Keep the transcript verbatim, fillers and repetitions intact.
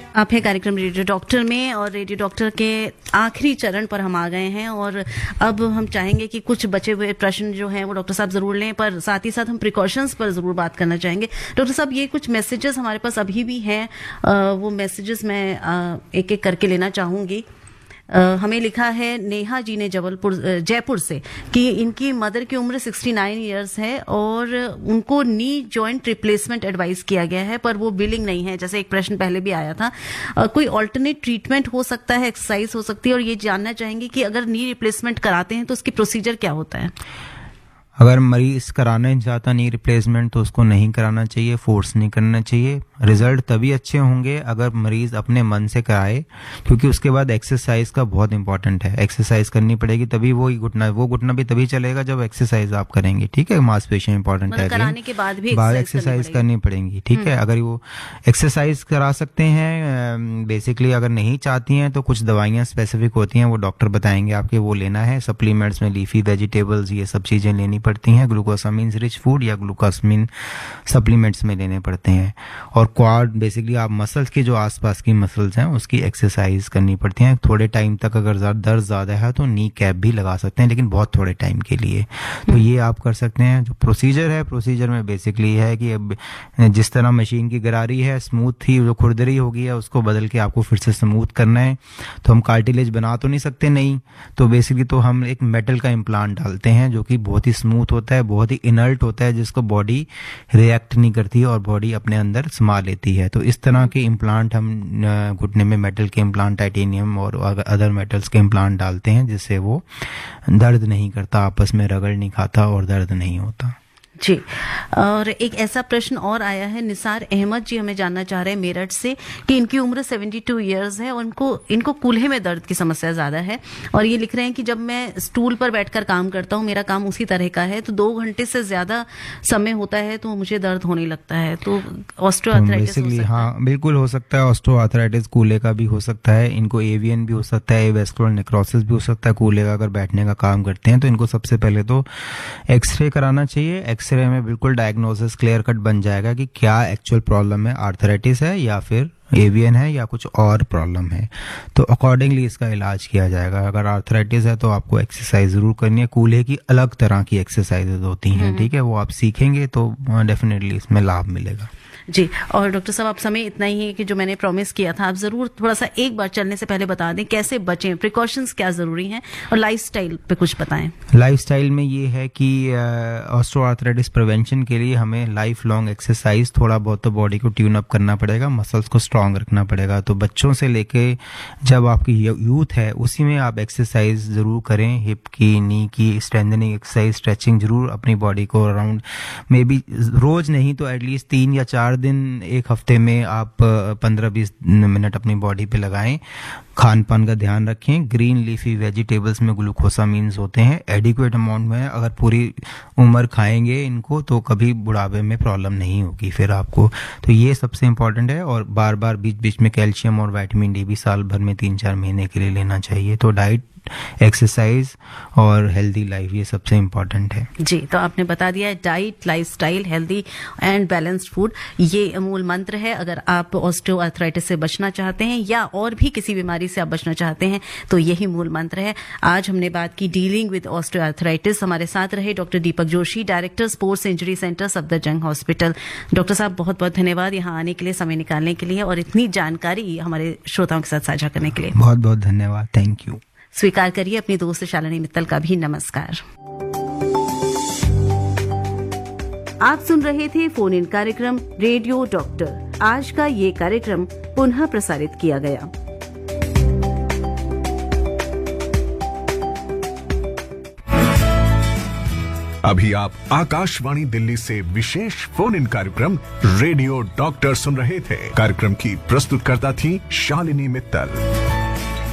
आप है कार्यक्रम रेडियो डॉक्टर में और रेडियो डॉक्टर के आखिरी चरण पर हम आ गए हैं और अब हम चाहेंगे कि कुछ बचे हुए प्रश्न जो हैं वो डॉक्टर साहब जरूर लें, पर साथ ही साथ हम प्रिकॉशंस पर जरूर बात करना चाहेंगे। डॉक्टर साहब, ये कुछ मैसेजेस हमारे पास अभी भी हैं, वो मैसेजेस मैं एक एक करके लेना चाहूंगी। Uh, हमें लिखा है नेहा जी ने जबलपुर जयपुर से कि इनकी मदर की उम्र उनहत्तर इयर्स है और उनको नी जॉइंट रिप्लेसमेंट एडवाइस किया गया है, पर वो बिलिंग नहीं है, जैसे एक प्रश्न पहले भी आया था। uh, कोई ऑल्टरनेट ट्रीटमेंट हो सकता है, एक्सरसाइज हो सकती है, और ये जानना चाहेंगे कि अगर नी रिप्लेसमेंट कराते हैं तो उसकी प्रोसीजर क्या होता है। अगर मरीज कराना नहीं चाहता नी रिप्लेसमेंट तो उसको नहीं कराना चाहिए, फोर्स नहीं करना चाहिए। रिजल्ट तभी अच्छे होंगे अगर मरीज अपने मन से कराए, क्योंकि उसके बाद एक्सरसाइज का बहुत इंपॉर्टेंट है। एक्सरसाइज करनी पड़ेगी तभी वो घुटना वो घुटना भी तभी चलेगा जब एक्सरसाइज आप करेंगे, ठीक है। मांसपेशियां इंपॉर्टेंट है, कराने के बाद भी बाद एक्सरसाइज करनी पड़ेगी, ठीक है। अगर वो एक्सरसाइज करा सकते हैं बेसिकली, अगर नहीं चाहती हैं तो कुछ दवाइयाँ स्पेसिफिक होती हैं, वो डॉक्टर बताएंगे आपके, वो लेना है। सप्लीमेंट्स में लीफी वेजिटेबल्स ये सब चीजें लेनी पड़ती हैं, ग्लूकोसामिन रिच फूड या ग्लूकोसामिन सप्लीमेंट्स में लेने पड़ते हैं। और क्वाड बेसिकली आप मसल्स की जो आसपास की मसल्स हैं उसकी एक्सरसाइज करनी पड़ती हैं थोड़े टाइम तक। अगर दर्द ज्यादा है तो नी कैप भी लगा सकते हैं, लेकिन बहुत थोड़े टाइम के लिए। तो ये आप कर सकते हैं। जो प्रोसीजर है, प्रोसीजर में बेसिकली है कि अब जिस तरह मशीन की गरारी है, स्मूथ थी जो खुरदरी हो गई है उसको बदल के आपको फिर से स्मूथ करना है। तो हम कार्टिलेज बना तो नहीं सकते, नहीं, तो बेसिकली तो हम एक मेटल का इम्प्लांट डालते हैं जो कि बहुत ही स्मूथ होता है, बहुत ही इनर्ट होता है, जिसको बॉडी रिएक्ट नहीं करती है और बॉडी अपने अंदर समा लेती है। तो इस तरह के इम्प्लांट हम घुटने में मेटल के इम्प्लांट, टाइटेनियम और अदर मेटल्स के इम्प्लांट डालते हैं, जिससे वो दर्द नहीं करता, आपस में रगड़ नहीं खाता और दर्द नहीं होता। जी, और एक ऐसा प्रश्न और आया है, निसार अहमद जी हमें जानना चाह रहे हैं मेरठ से कि इनकी उम्र बहत्तर इयर्स है और उनको इनको कूल्हे में दर्द की समस्या ज्यादा है और ये लिख रहे हैं कि जब मैं स्टूल पर बैठकर काम करता हूँ, मेरा काम उसी तरह का है, तो दो घंटे से ज्यादा समय होता है तो मुझे दर्द होने लगता है। तो ऑस्टियोआर्थराइटिस हो सकता है? हाँ, बिल्कुल हो सकता है। ऑस्टियोआर्थराइटिस कूल्हे का भी हो सकता है, इनको एवियन भी हो सकता है, एवेस्कुलर नेक्रोसिस भी हो सकता है। कूल्हे का अगर बैठने का काम करते हैं तो इनको सबसे पहले तो एक्सरे कराना चाहिए। एक्सरे में बिल्कुल डायग्नोसिस क्लियर कट बन जाएगा कि क्या एक्चुअल प्रॉब्लम है, आर्थराइटिस है या फिर एवियन है या कुछ और प्रॉब्लम है। तो अकॉर्डिंगली इसका इलाज किया जाएगा। अगर आर्थराइटिस है तो आपको एक्सरसाइज जरूर करनी है। कूल्हे की अलग तरह की एक्सरसाइजेज होती हैं, ठीक है, वो आप सीखेंगे तो डेफिनेटली इसमें लाभ मिलेगा। जी, और डॉक्टर साहब आप समय इतना ही है कि जो मैंने प्रॉमिस किया था, आप जरूर थोड़ा सा एक बार चलने से पहले बता दें कैसे बचें, प्रिकॉशंस क्या जरूरी हैं, और लाइफस्टाइल पे कुछ बताएं। लाइफस्टाइल में ये है कि ऑस्टियोआर्थराइटिस प्रिवेंशन के लिए हमें लाइफ लॉन्ग एक्सरसाइज, थोड़ा बहुत तो बॉडी को ट्यून अप करना पड़ेगा, मसल्स को स्ट्रांग रखना पड़ेगा। तो बच्चों से लेके जब आपकी यूथ है उसी में आप एक्सरसाइज जरूर करें, हिप की, नी की स्ट्रेंथनिंग एक्सरसाइज, स्ट्रेचिंग जरूर अपनी बॉडी को अराउंड, मे बी रोज नहीं तो एटलीस्ट तीन या चार दिन एक हफ्ते में आप पंद्रह बीस मिनट अपनी बॉडी पे लगाएं। खान पान का ध्यान रखें। ग्रीन लीफी वेजिटेबल्स में ग्लूकोसामिन्स होते हैं एडिक्वेट अमाउंट में। अगर पूरी उम्र खाएंगे इनको तो कभी बुढ़ापे में प्रॉब्लम नहीं होगी फिर आपको। तो ये सबसे इम्पोर्टेंट है। और बार बार बीच बीच में कैल्शियम और विटामिन डी भी साल भर में तीन चार महीने के लिए लेना चाहिए। तो डाइट, एक्सरसाइज और हेल्दी लाइफ ये सबसे इम्पोर्टेंट है। जी, तो आपने बता दिया diet, lifestyle, healthy and balanced food, ये मूल मंत्र है। अगर आप ऑस्टियोआर्थराइटिस से बचना चाहते हैं या और भी किसी बीमारी से आप बचना चाहते हैं तो यही मूल मंत्र है। आज हमने बात की डीलिंग विद ऑस्टियोआर्थराइटिस। हमारे साथ रहे doctor Deepak Joshi, director sports injury centre, Safdarjung hospital. Doctor साहब बहुत बहुत धन्यवाद यहाँ आने के लिए, समय निकालने के लिए और इतनी जानकारी हमारे श्रोताओं के साथ साझा करने के लिए। बहुत बहुत धन्यवाद, थैंक यू। स्वीकार करिए अपनी दोस्त शालिनी मित्तल का भी नमस्कार। आप सुन रहे थे फोन इन कार्यक्रम रेडियो डॉक्टर। आज का ये कार्यक्रम पुनः प्रसारित किया गया। अभी आप आकाशवाणी दिल्ली से विशेष फोन इन कार्यक्रम रेडियो डॉक्टर सुन रहे थे। कार्यक्रम की प्रस्तुतकर्ता थी शालिनी मित्तल।